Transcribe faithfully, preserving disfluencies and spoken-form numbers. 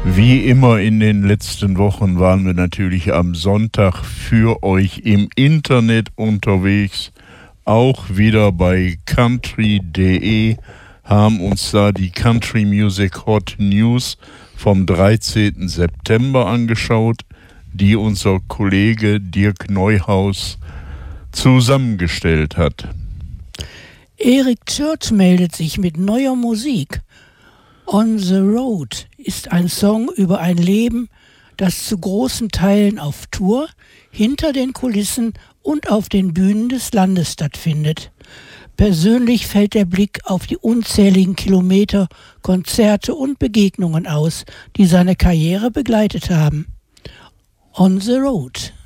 Wie immer in den letzten Wochen waren wir natürlich am Sonntag für euch im Internet unterwegs, auch wieder bei country punkt de, haben uns da die Country Music Hot News vom dreizehnten September angeschaut, die unser Kollege Dirk Neuhaus zusammengestellt hat. Eric Church meldet sich mit neuer Musik. On the Road ist ein Song über ein Leben, das zu großen Teilen auf Tour, hinter den Kulissen und auf den Bühnen des Landes stattfindet. Persönlich fällt der Blick auf die unzähligen Kilometer, Konzerte und Begegnungen aus, die seine Karriere begleitet haben. On the Road.